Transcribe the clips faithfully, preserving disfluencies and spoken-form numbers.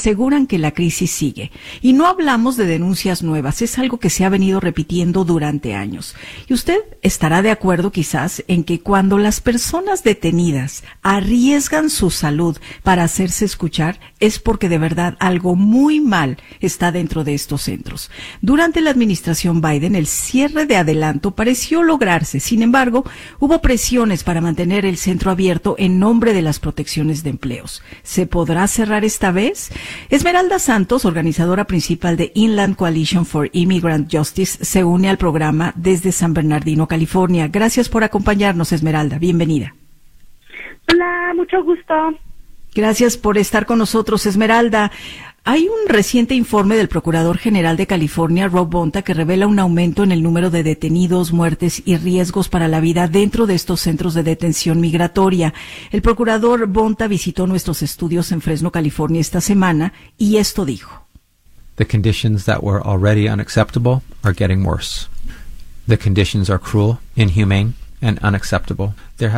aseguran que la crisis sigue. Y no hablamos de denuncias nuevas, es algo que se ha venido repitiendo durante años. Y usted estará de acuerdo quizás en que cuando las personas detenidas arriesgan su salud para hacerse escuchar, es porque de verdad algo muy mal está dentro de estos centros. Durante la administración Biden, el cierre de Adelanto pareció lograrse. Sin embargo, hubo presiones para mantener el centro abierto en nombre de las protecciones de empleos. ¿Se podrá cerrar esta vez? Esmeralda Santos, organizadora principal de Inland Coalition for Immigrant Justice, se une al programa desde San Bernardino, California. Gracias por acompañarnos, Esmeralda. Bienvenida. Hola, mucho gusto. Gracias por estar con nosotros, Esmeralda. Hay un reciente informe del Procurador General de California, Rob Bonta, que revela un aumento en el número de detenidos, muertes y riesgos para la vida dentro de estos centros de detención migratoria. El Procurador Bonta visitó nuestros estudios en Fresno, California esta semana y esto dijo. The conditions that were already unacceptable are getting worse. The conditions are cruel, inhumane, and unacceptable.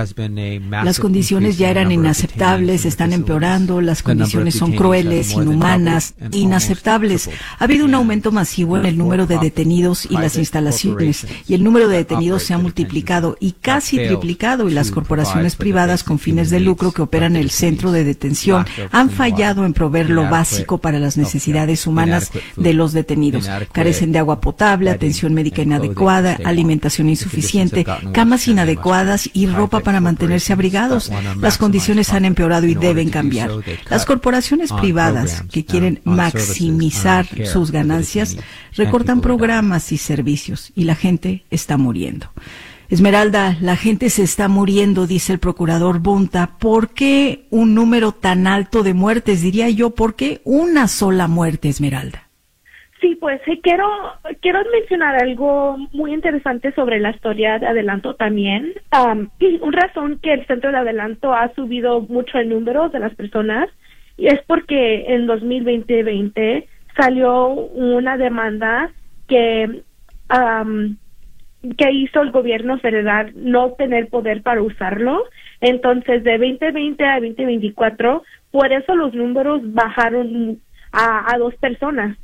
Las condiciones ya eran inaceptables, están empeorando, las condiciones son crueles, inhumanas, inaceptables. Ha habido un aumento masivo en el número de detenidos y las instalaciones, y el número de detenidos se ha multiplicado y casi triplicado, y las corporaciones privadas con fines de lucro que operan el centro de detención han fallado en proveer lo básico para las necesidades humanas de los detenidos. Carecen de agua potable, atención médica inadecuada, alimentación insuficiente, camas inadecuadas y ropa para mantenerse abrigados. Las condiciones han empeorado y deben cambiar. Las corporaciones privadas que quieren maximizar sus ganancias recortan programas y servicios y la gente está muriendo. Esmeralda, la gente se está muriendo, dice el procurador Bonta. ¿Por qué un número tan alto de muertes? Diría yo, ¿por qué una sola muerte, Esmeralda? Sí, pues sí, quiero quiero mencionar algo muy interesante sobre la historia de Adelanto también. Um, una razón que el centro de Adelanto ha subido mucho el número de las personas y es porque en dos mil veinte salió una demanda que um, que hizo el gobierno federal no tener poder para usarlo. Entonces, de veinte veinte a veinte veinticuatro, por eso los números bajaron a, a dos personas.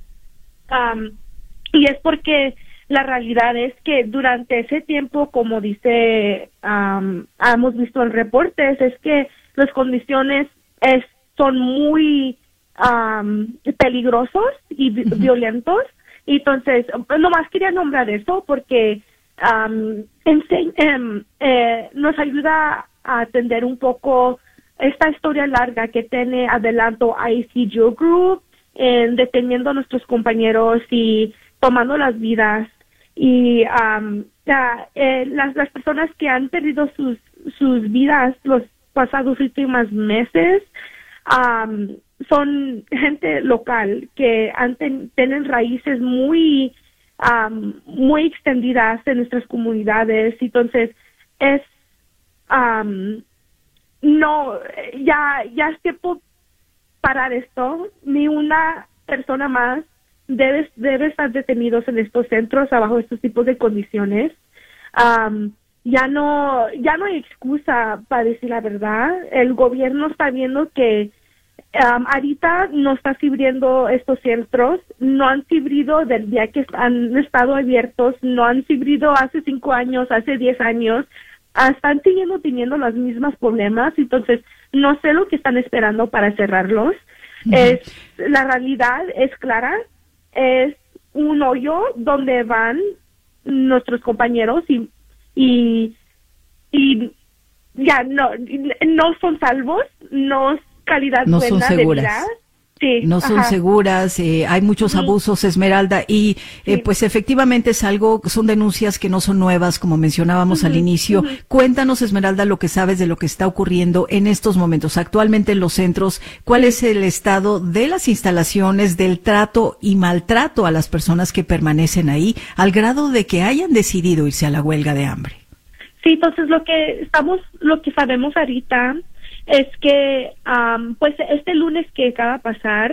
Um, y es porque la realidad es que durante ese tiempo, como dice, um, hemos visto en reportes, es que las condiciones es, son muy um, peligrosos y vi- uh-huh. violentos. Y entonces, nomás quería nombrar eso porque um, ense- um, eh, nos ayuda a atender un poco esta historia larga que tiene Adelanto I C G Group, en deteniendo a nuestros compañeros y tomando las vidas y um, ya, eh, las las personas que han perdido sus sus vidas los pasados últimos meses um, son gente local que han ten, tienen raíces muy um, muy extendidas en nuestras comunidades. Entonces es um, no ya ya es tiempo parar esto. Ni una persona más debe, debe estar detenidos en estos centros bajo estos tipos de condiciones. Um, ya no ya no hay excusa para decir la verdad. El gobierno está viendo que um, ahorita no está sirviendo estos centros, no han servido del día que han estado abiertos, no han servido hace cinco años, hace diez años, están siguiendo teniendo los mismos problemas. Entonces no sé lo que están esperando para cerrarlos. Uh-huh. Es la realidad es clara, es un hoyo donde van nuestros compañeros y y y ya no no son salvos, no es calidad no buena son seguras. de vida. Sí, no son ajá. seguras, eh, hay muchos Uh-huh. abusos, Esmeralda, y eh, Sí. pues efectivamente es algo, son denuncias que no son nuevas, como mencionábamos uh-huh. al inicio. Uh-huh. Cuéntanos, Esmeralda, lo que sabes de lo que está ocurriendo en estos momentos, actualmente en los centros. ¿Cuál es el estado de las instalaciones, del trato y maltrato a las personas que permanecen ahí, al grado de que hayan decidido irse a la huelga de hambre? Sí, entonces lo que estamos, lo que sabemos ahorita es que, um, pues este lunes que acaba de pasar,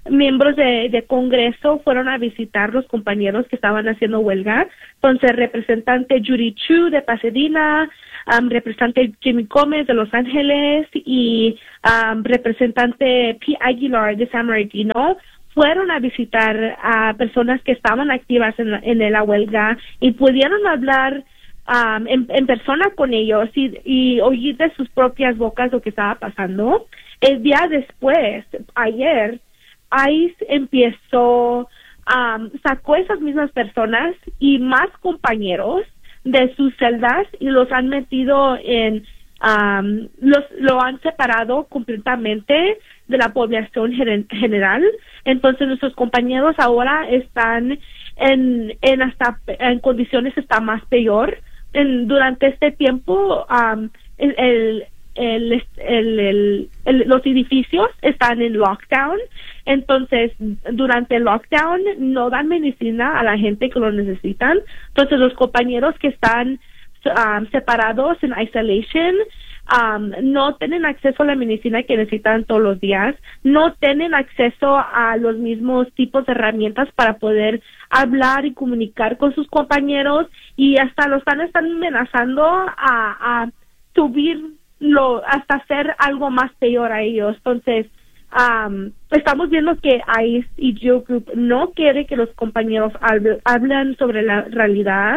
miembros de, de Congreso fueron a visitar los compañeros que estaban haciendo huelga. Entonces, representante Judy Chu de Pasadena, um, representante Jimmy Gómez de Los Ángeles y um, representante Pete Aguilar de San Bernardino fueron a visitar a personas que estaban activas en la, en la huelga y pudieron hablar um, en, en persona con ellos y, y oír de sus propias bocas lo que estaba pasando. El día después, ayer, ICE empezó, um, sacó esas mismas personas y más compañeros de sus celdas y los han metido en, um, los lo han separado completamente de la población gen- general. Entonces nuestros compañeros ahora están en, en hasta en condiciones hasta más peor. En, durante este tiempo, um, el, el El, el, el, el, los edificios están en lockdown, entonces durante el lockdown no dan medicina a la gente que lo necesitan. Entonces los compañeros que están um, separados en isolation um, no tienen acceso a la medicina que necesitan todos los días, no tienen acceso a los mismos tipos de herramientas para poder hablar y comunicar con sus compañeros, y hasta los están, están amenazando a, a subir Lo, hasta hacer algo más peor a ellos. Entonces, um, estamos viendo que ICE y Geo Group no quiere que los compañeros hable, hablen sobre la realidad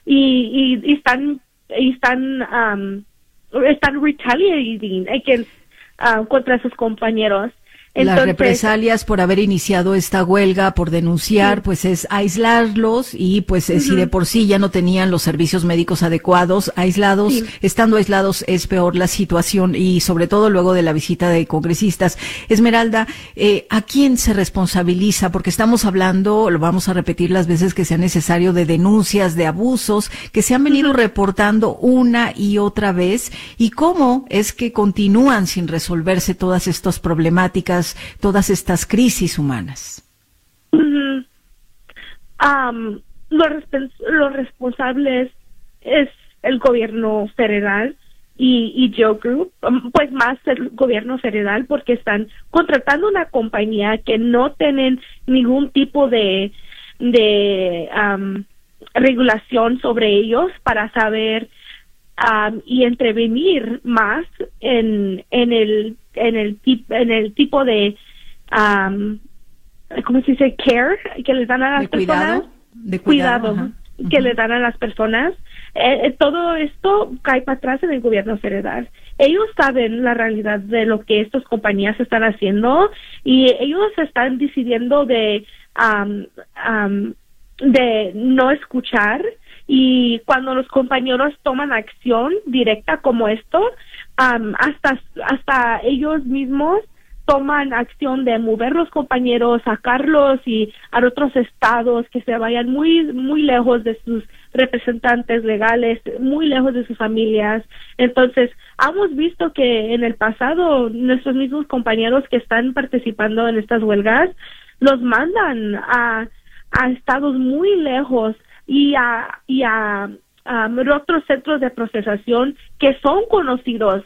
y, y, y están y están um, están retaliating against, uh, contra sus compañeros. Entonces, las represalias por haber iniciado esta huelga, por denunciar, sí. pues es aislarlos y pues uh-huh. si de por sí ya no tenían los servicios médicos adecuados, aislados, sí. estando aislados es peor la situación y sobre todo luego de la visita de congresistas. Esmeralda, eh, ¿a quién se responsabiliza? Porque estamos hablando, lo vamos a repetir las veces que sea necesario, de denuncias, de abusos que se han venido uh-huh. reportando una y otra vez, y cómo es que continúan sin resolverse todas estas problemáticas, todas estas crisis humanas. Mm-hmm. Um, los, los responsables es el gobierno federal y, y Geo Group, pues más el gobierno federal, porque están contratando una compañía que no tienen ningún tipo de de um, regulación sobre ellos para saber um, y intervenir más en en el en el tip, en el tipo de um, ¿cómo se dice? care que les dan a las de personas, cuidado, de cuidado, cuidado que uh-huh. les dan a las personas. Eh, todo esto cae para atrás en el gobierno federal. Ellos saben la realidad de lo que estas compañías están haciendo y ellos están decidiendo de um, um, de no escuchar, y cuando los compañeros toman acción directa como esto, um, hasta hasta ellos mismos toman acción de mover los compañeros, sacarlos y a otros estados que se vayan muy muy lejos de sus representantes legales, muy lejos de sus familias. Entonces, hemos visto que en el pasado nuestros mismos compañeros que están participando en estas huelgas los mandan a a estados muy lejos y a y a um, otros centros de procesación que son conocidos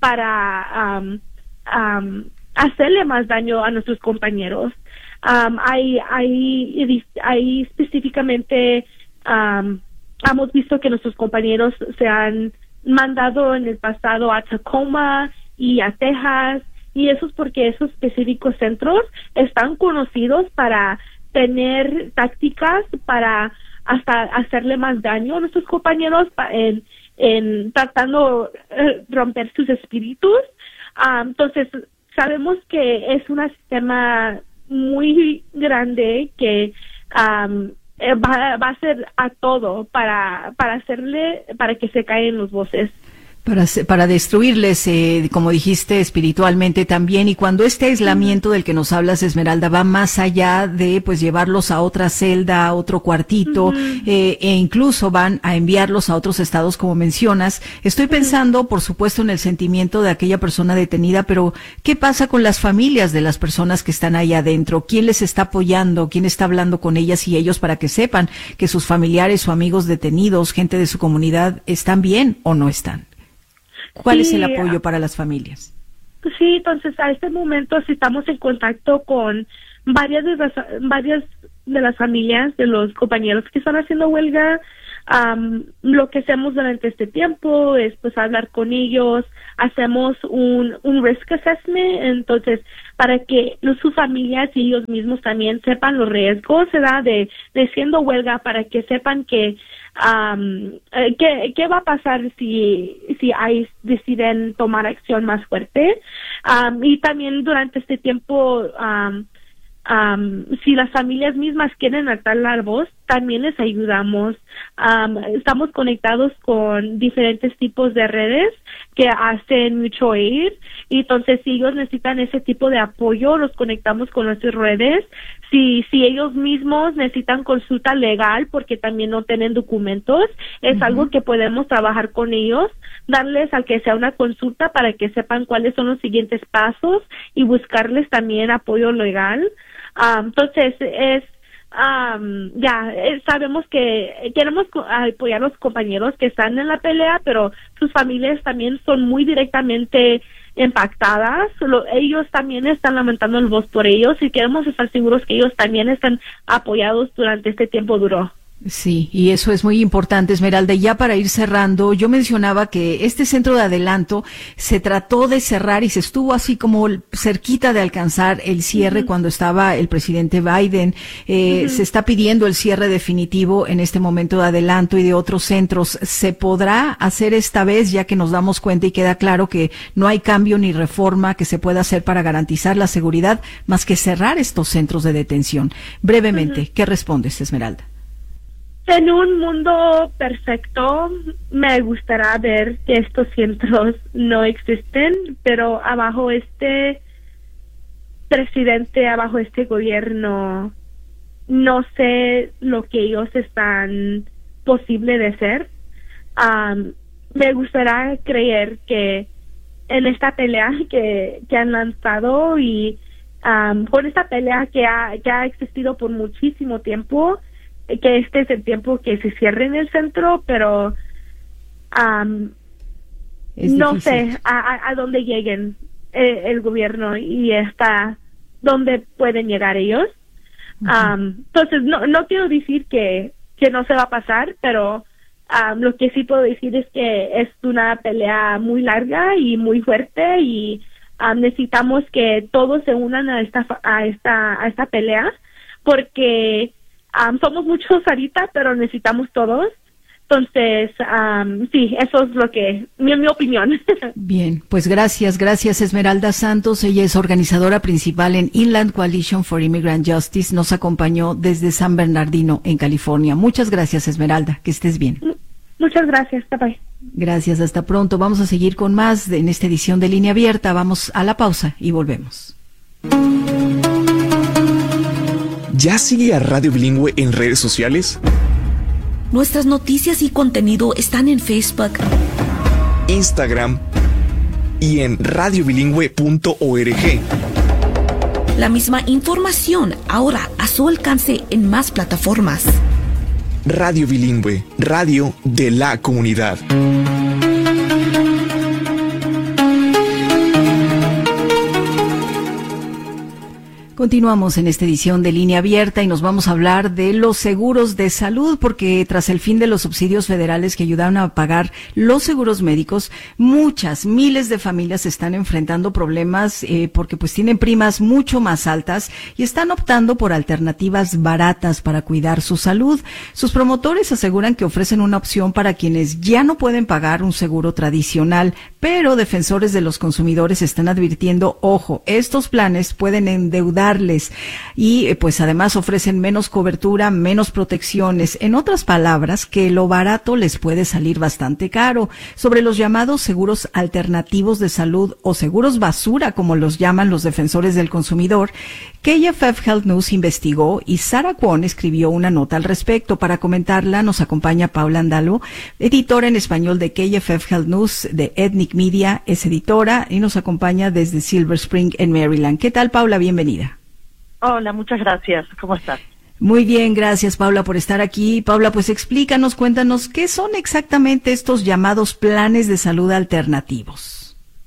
para um, um, hacerle más daño a nuestros compañeros. Um, hay, hay, hay específicamente, um, hemos visto que nuestros compañeros se han mandado en el pasado a Tacoma y a Texas, y eso es porque esos específicos centros están conocidos para tener tácticas para hasta hacerle más daño a nuestros compañeros en, en tratando de romper sus espíritus. Um, entonces, sabemos que es un sistema muy grande que um, va, va a ser a todo para para hacerle, para que se caigan los voces. Para, para destruirles, eh, como dijiste, espiritualmente también. Y cuando este aislamiento del que nos hablas, Esmeralda, va más allá de pues llevarlos a otra celda, a otro cuartito, uh-huh. eh, e incluso van a enviarlos a otros estados, como mencionas. Estoy pensando, uh-huh. por supuesto, en el sentimiento de aquella persona detenida, pero ¿qué pasa con las familias de las personas que están ahí adentro? ¿Quién les está apoyando? ¿Quién está hablando con ellas y ellos para que sepan que sus familiares o amigos detenidos, gente de su comunidad, están bien o no están? ¿Cuál sí, es el apoyo para las familias? Sí, entonces a este momento sí estamos en contacto con varias de las, varias de las familias de los compañeros que están haciendo huelga, um, lo que hacemos durante este tiempo es pues hablar con ellos, hacemos un, un risk assessment, entonces para que los, sus familias y ellos mismos también sepan los riesgos, ¿verdad? de, de siendo huelga, para que sepan que um, eh, qué, qué va a pasar si, si ICE deciden tomar acción más fuerte. Um, y también durante este tiempo, um, Um, si las familias mismas quieren alzar la voz, también les ayudamos. Um, estamos conectados con diferentes tipos de redes que hacen mutual aid, y entonces si ellos necesitan ese tipo de apoyo, los conectamos con nuestras redes. Si, si ellos mismos necesitan consulta legal porque también no tienen documentos, es uh-huh. algo que podemos trabajar con ellos, darles al que sea una consulta para que sepan cuáles son los siguientes pasos y buscarles también apoyo legal. Um, entonces, es, um, ya, eh, sabemos que queremos apoyar a los compañeros que están en la pelea, pero sus familias también son muy directamente impactadas. Lo, ellos también están lamentando el voz por ellos, y queremos estar seguros que ellos también están apoyados durante este tiempo duro. Sí, y eso es muy importante, Esmeralda. Y ya para ir cerrando, yo mencionaba que este centro de adelanto se trató de cerrar y se estuvo así como cerquita de alcanzar el cierre uh-huh. cuando estaba el presidente Biden. Eh, uh-huh. Se está pidiendo el cierre definitivo en este momento de adelanto y de otros centros. ¿Se podrá hacer esta vez, ya que nos damos cuenta y queda claro que no hay cambio ni reforma que se pueda hacer para garantizar la seguridad más que cerrar estos centros de detención? Brevemente, uh-huh. ¿qué respondes, Esmeralda? En un mundo perfecto, me gustaría ver que estos centros no existen, pero abajo este presidente, abajo este gobierno, no sé lo que ellos están posible de hacer. Um, me gustaría creer que en esta pelea que, que han lanzado y um, con esta pelea que ha, que ha existido por muchísimo tiempo, que este es el tiempo que se cierre en el centro, pero um, no difícil. sé a, a, a dónde lleguen eh, el gobierno y hasta dónde pueden llegar ellos. Uh-huh. Um, entonces, no, no quiero decir que, que no se va a pasar, pero um, lo que sí puedo decir es que es una pelea muy larga y muy fuerte, y um, necesitamos que todos se unan a esta, a esta, a esta pelea, porque Um, somos muchos ahorita, pero necesitamos todos. Entonces, um, sí, eso es lo que, mi, mi opinión. Bien, pues gracias, gracias Esmeralda Santos. Ella es organizadora principal en Inland Coalition for Immigrant Justice. Nos acompañó desde San Bernardino, en California. Muchas gracias, Esmeralda, que estés bien. Muchas gracias, bye bye. Gracias, hasta pronto. Vamos a seguir con más de, en esta edición de Línea Abierta. Vamos a la pausa y volvemos. ¿Ya sigue a Radio Bilingüe en redes sociales? Nuestras noticias y contenido están en Facebook, Instagram y en radio bilingüe punto org. La misma información ahora a su alcance en más plataformas. Radio Bilingüe, radio de la comunidad. Continuamos en esta edición de Línea Abierta y nos vamos a hablar de los seguros de salud, porque tras el fin de los subsidios federales que ayudaron a pagar los seguros médicos, muchas, miles de familias están enfrentando problemas eh, porque pues tienen primas mucho más altas y están optando por alternativas baratas para cuidar su salud. Sus promotores aseguran que ofrecen una opción para quienes ya no pueden pagar un seguro tradicional, pero defensores de los consumidores están advirtiendo, ojo, estos planes pueden endeudar y pues además ofrecen menos cobertura, menos protecciones. En otras palabras, que lo barato les puede salir bastante caro. Sobre los llamados seguros alternativos de salud o seguros basura, como los llaman los defensores del consumidor, K F F Health News investigó y Sarah Kwon escribió una nota al respecto. Para comentarla nos acompaña Paula Andalo, editora en español de K F F Health News de Ethnic Media, es editora y nos acompaña desde Silver Spring en Maryland. ¿Qué tal, Paula? Bienvenida. Hola, muchas gracias. ¿Cómo estás? Muy bien, gracias, Paula, por estar aquí. Paula, pues explícanos, cuéntanos, ¿qué son exactamente estos llamados planes de salud alternativos?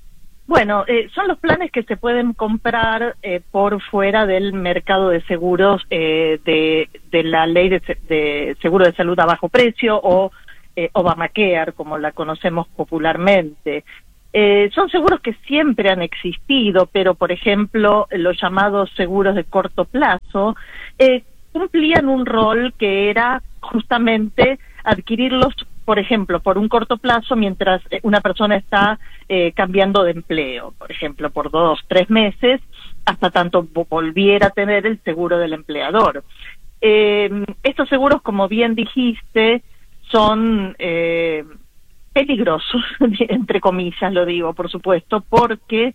Bueno, eh, son los planes que se pueden comprar eh, por fuera del mercado de seguros eh, de, de la ley de, de seguro de salud a bajo precio o eh, Obamacare, como la conocemos popularmente. Eh, son seguros que siempre han existido, pero por ejemplo los llamados seguros de corto plazo eh, cumplían un rol que era justamente adquirirlos, por ejemplo, por un corto plazo mientras una persona está eh, cambiando de empleo, por ejemplo, por dos, tres meses, hasta tanto volviera a tener el seguro del empleador. Eh, estos seguros, como bien dijiste, son eh, peligrosos, entre comillas lo digo, por supuesto, porque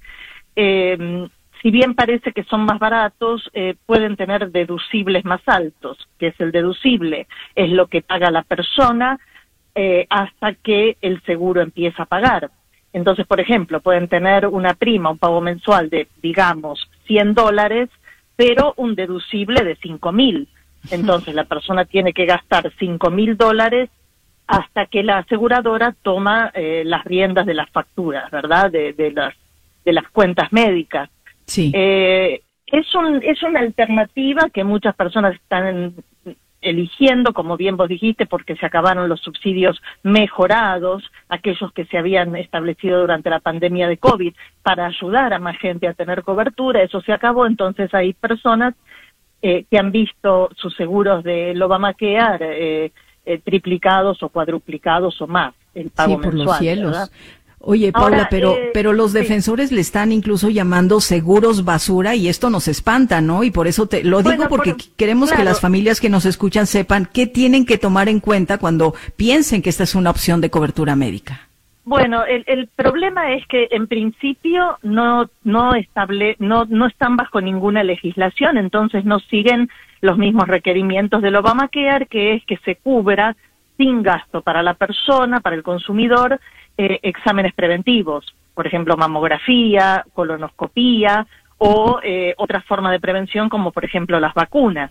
eh, si bien parece que son más baratos, eh, pueden tener deducibles más altos, que es el deducible, es lo que paga la persona Eh, hasta que el seguro empieza a pagar. Entonces, por ejemplo, pueden tener una prima, un pago mensual de, digamos, cien dólares, pero un deducible de cinco mil. Entonces, la persona tiene que gastar cinco mil dólares hasta que la aseguradora toma eh, las riendas de las facturas, ¿verdad? De, de, las, de las cuentas médicas. Sí. Eh, es, un, es una alternativa que muchas personas están en, eligiendo, como bien vos dijiste, porque se acabaron los subsidios mejorados, aquellos que se habían establecido durante la pandemia de COVID, para ayudar a más gente a tener cobertura. Eso se acabó, entonces hay personas eh, que han visto sus seguros del Obamacare eh, eh, triplicados o cuadruplicados o más, el pago sí, por mensual, los cielos. ¿verdad? Oye, Paula, Ahora, pero eh, pero los sí. defensores le están incluso llamando seguros basura y esto nos espanta, ¿no? Y por eso te lo digo Bueno, porque por- queremos claro. que las familias que nos escuchan sepan qué tienen que tomar en cuenta cuando piensen que esta es una opción de cobertura médica. Bueno, el, el problema es que en principio no no estable no no están bajo ninguna legislación, entonces no siguen los mismos requerimientos del Obamacare, que es que se cubra sin gasto para la persona, para el consumidor, eh, exámenes preventivos, por ejemplo, mamografía, colonoscopía o eh, otra forma de prevención como por ejemplo las vacunas.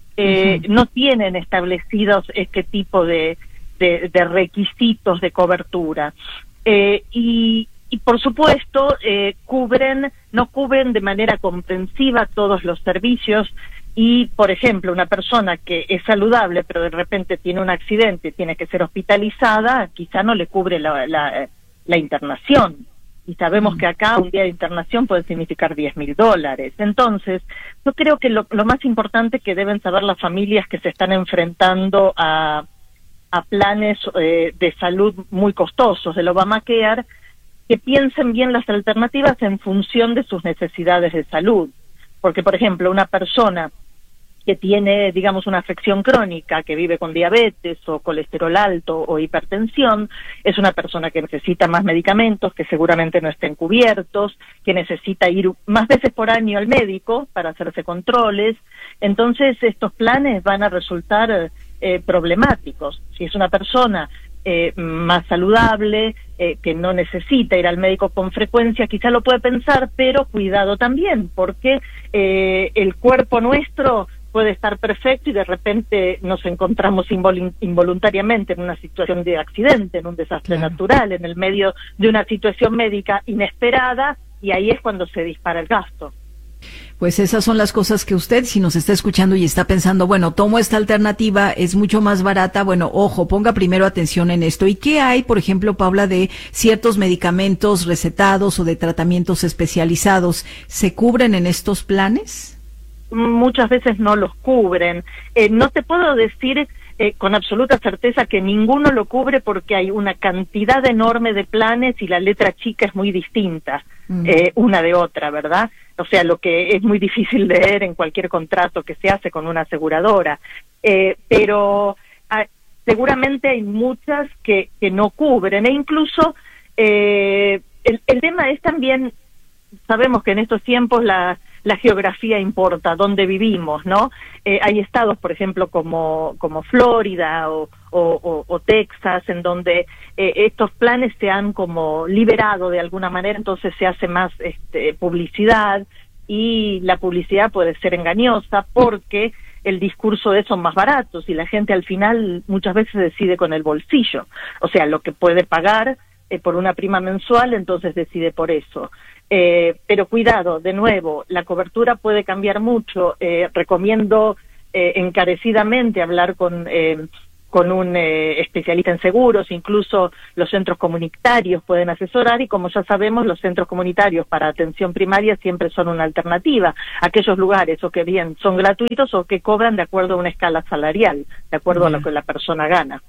Eh, uh-huh. No tienen establecidos este tipo de De, de requisitos de cobertura eh, y, y por supuesto eh, cubren no cubren de manera comprensiva todos los servicios y por ejemplo una persona que es saludable pero de repente tiene un accidente, tiene que ser hospitalizada, quizá no le cubre la, la, la internación y sabemos que acá un día de internación puede significar diez mil dólares. Entonces yo creo que lo, lo más importante que deben saber las familias que se están enfrentando a a planes eh, de salud muy costosos del Obamacare, que piensen bien las alternativas en función de sus necesidades de salud. Porque, por ejemplo, una persona que tiene, digamos, una afección crónica, que vive con diabetes o colesterol alto o hipertensión, es una persona que necesita más medicamentos, que seguramente no estén cubiertos, que necesita ir más veces por año al médico para hacerse controles. Entonces, estos planes van a resultar eh, problemáticos. Si es una persona eh, más saludable, eh, que no necesita ir al médico con frecuencia, quizá lo puede pensar, pero cuidado también, porque eh, el cuerpo nuestro puede estar perfecto y de repente nos encontramos invol- involuntariamente en una situación de accidente, en un desastre claro. natural, en el medio de una situación médica inesperada, y ahí es cuando se dispara el gasto. Pues esas son las cosas que usted, si nos está escuchando y está pensando, bueno, tomo esta alternativa, es mucho más barata, bueno, ojo, ponga primero atención en esto. ¿Y qué hay, por ejemplo, Paula, de ciertos medicamentos recetados o de tratamientos especializados? ¿Se cubren en estos planes? Muchas veces no los cubren. Eh, no te puedo decir eh, con absoluta certeza que ninguno lo cubre porque hay una cantidad enorme de planes y la letra chica es muy distinta mm. eh, una de otra, ¿verdad? O sea, lo que es muy difícil leer en cualquier contrato que se hace con una aseguradora. Eh, pero ah, seguramente hay muchas que, que no cubren. E incluso eh, el, el tema es también, sabemos que en estos tiempos la la geografía importa, dónde vivimos, ¿no? Eh, hay estados, por ejemplo, como como Florida o, o, o, o Texas, en donde eh, estos planes se han como liberado de alguna manera, entonces se hace más este, publicidad, y la publicidad puede ser engañosa porque el discurso es son más baratos y la gente al final muchas veces decide con el bolsillo, o sea, lo que puede pagar eh, por una prima mensual, entonces decide por eso. Eh, pero cuidado, de nuevo, la cobertura puede cambiar mucho. Eh, recomiendo eh, encarecidamente hablar con... Eh, con un eh, especialista en seguros, incluso los centros comunitarios pueden asesorar, y como ya sabemos, los centros comunitarios para atención primaria siempre son una alternativa. Aquellos lugares o que bien son gratuitos o que cobran de acuerdo a una escala salarial, de acuerdo yeah. a lo que la persona gana.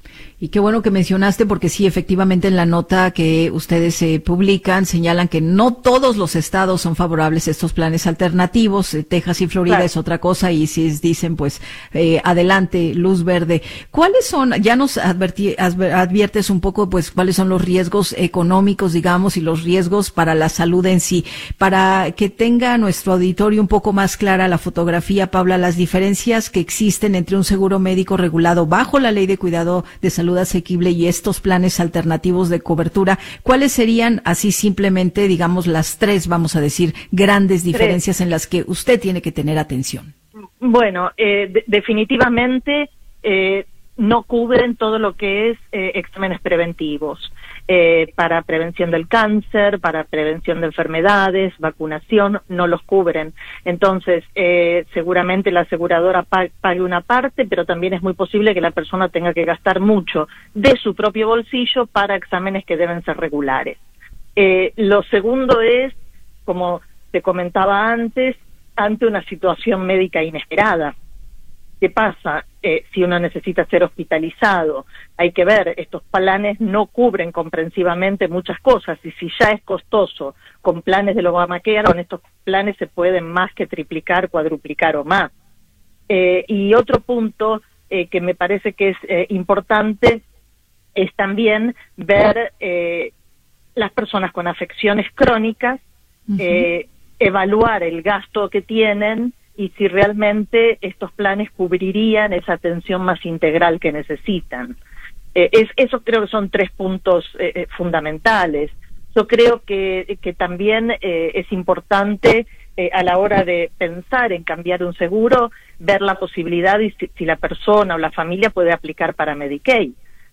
Y qué bueno que mencionaste, porque sí, efectivamente en la nota que ustedes eh, publican señalan que no todos los estados son favorables a estos planes alternativos. Eh, Texas y Florida claro. es otra cosa, y si es, dicen pues eh, adelante, luz verde. ¿Cuáles son, ya nos adverti, adviertes un poco pues cuáles son los riesgos económicos, digamos, y los riesgos para la salud en sí? Para que tenga nuestro auditorio un poco más clara la fotografía, Paula, las diferencias que existen entre un seguro médico regulado bajo la Ley de Cuidado de Salud Asequible y estos planes alternativos de cobertura, ¿cuáles serían, así simplemente, digamos, las tres, vamos a decir, grandes diferencias tres. en las que usted tiene que tener atención? Bueno, eh, de- definitivamente eh, no cubren todo lo que es eh, exámenes preventivos. Eh, para prevención del cáncer, para prevención de enfermedades, vacunación, no los cubren. Entonces, eh, seguramente la aseguradora pa- pague una parte, pero también es muy posible que la persona tenga que gastar mucho de su propio bolsillo para exámenes que deben ser regulares. Eh, lo segundo es, como te comentaba antes, ante una situación médica inesperada. ¿Qué pasa eh, si uno necesita ser hospitalizado? Hay que ver, estos planes no cubren comprensivamente muchas cosas, y si ya es costoso con planes del Obamacare, con estos planes se pueden más que triplicar, cuadruplicar o más. Eh, y otro punto eh, que me parece que es eh, importante es también ver eh, las personas con afecciones crónicas, uh-huh. eh, evaluar el gasto que tienen, y si realmente estos planes cubrirían esa atención más integral que necesitan. Eh, es, eso creo que son tres puntos eh, fundamentales. Yo creo que, que también eh, es importante eh, a la hora de pensar en cambiar un seguro, ver la posibilidad y si, si la persona o la familia puede aplicar para Medicaid,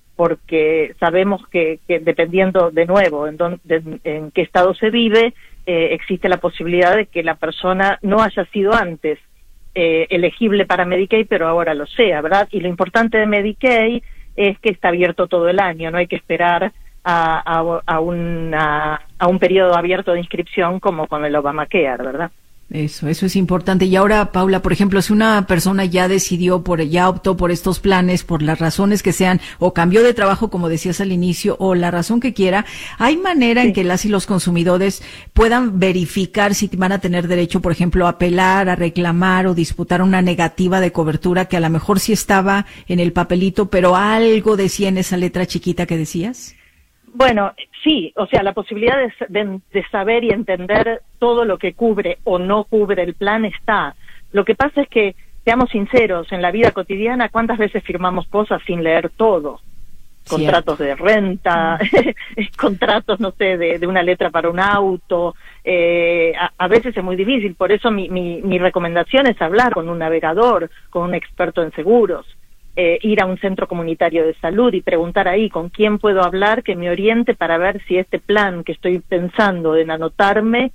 porque sabemos que, que dependiendo de nuevo en, don, de, en qué estado se vive, Eh, existe la posibilidad de que la persona no haya sido antes eh, elegible para Medicaid, pero ahora lo sea, ¿verdad? Y lo importante de Medicaid es que está abierto todo el año, no hay que esperar a, a, a, una, a un periodo abierto de inscripción como con el Obamacare, ¿verdad? Eso, eso es importante. Y ahora, Paula, por ejemplo, si una persona ya decidió, por ya optó por estos planes, por las razones que sean, o cambió de trabajo, como decías al inicio, o la razón que quiera, ¿hay manera sí. en que las y los consumidores puedan verificar si van a tener derecho, por ejemplo, a apelar, a reclamar o disputar una negativa de cobertura que a lo mejor sí estaba en el papelito, pero algo decía en esa letra chiquita que decías? Bueno, sí, o sea, la posibilidad de, de, de saber y entender todo lo que cubre o no cubre el plan está. Lo que pasa es que, seamos sinceros, en la vida cotidiana, ¿cuántas veces firmamos cosas sin leer todo? Contratos de renta, contratos, no sé, de, de una letra para un auto. Eh, a, a veces es muy difícil, por eso mi, mi, mi recomendación es hablar con un navegador, con un experto en seguros. Eh, ir a un centro comunitario de salud y preguntar ahí con quién puedo hablar que me oriente para ver si este plan que estoy pensando en anotarme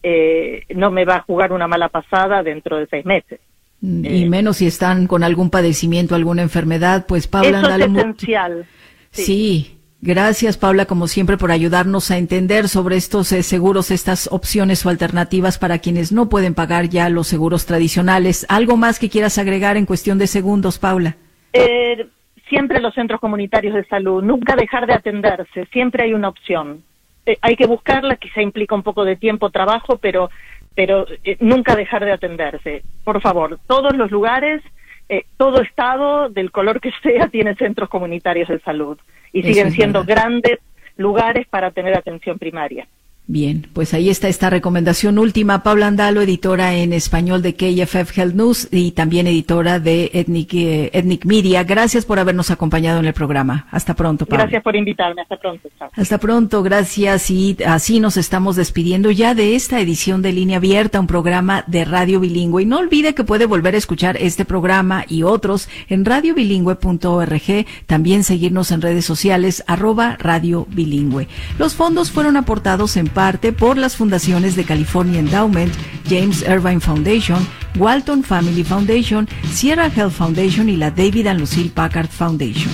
eh, no me va a jugar una mala pasada dentro de seis meses. Y eh, menos si están con algún padecimiento, alguna enfermedad, pues Paula... Eso es esencial. Sí. sí. Gracias, Paula, como siempre, por ayudarnos a entender sobre estos eh, seguros, estas opciones o alternativas para quienes no pueden pagar ya los seguros tradicionales. ¿Algo más que quieras agregar en cuestión de segundos, Paula? Eh, siempre los centros comunitarios de salud, nunca dejar de atenderse, siempre hay una opción. Eh, hay que buscarla, quizá implica un poco de tiempo, trabajo, pero pero eh, nunca dejar de atenderse. Por favor, todos los lugares, eh, todo estado, del color que sea, tiene centros comunitarios de salud y Eso siguen siendo verdad. grandes lugares para tener atención primaria. Bien, pues ahí está esta recomendación última. Paula Andalo, editora en español de K F F Health News y también editora de Ethnic, eh, Ethnic Media. Gracias por habernos acompañado en el programa. Hasta pronto, Paula. Gracias por invitarme. Hasta pronto. Chao. Hasta pronto, gracias. Y así nos estamos despidiendo ya de esta edición de Línea Abierta, un programa de Radio Bilingüe. Y no olvide que puede volver a escuchar este programa y otros en radio bilingüe punto org. También seguirnos en redes sociales, arroba Radio Bilingüe. Los fondos fueron aportados en parte por las fundaciones de California Endowment, James Irvine Foundation, Walton Family Foundation, Sierra Health Foundation y la David and Lucille Packard Foundation.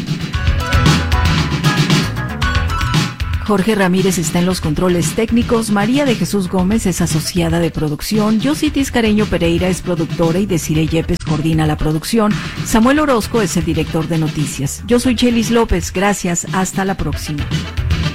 Jorge Ramírez está en los controles técnicos, María de Jesús Gómez es asociada de producción, Yossi Tiscareño Pereira es productora y Desiree Yepes coordina la producción, Samuel Orozco es el director de noticias. Yo soy Chelis López, gracias, hasta la próxima.